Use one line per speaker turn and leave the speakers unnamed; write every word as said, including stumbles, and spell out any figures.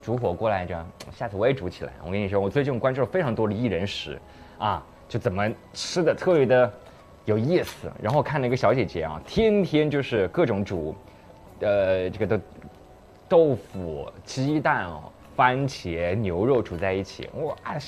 煮火锅来着，下次我也煮起来。我跟你说，我最近关注了非常多的艺人史，啊，就怎么吃的特别的有意思。然后看了一个小姐姐啊，天天就是各种煮，呃，这个的豆腐、鸡蛋哦、番茄、牛肉煮在一起，哇，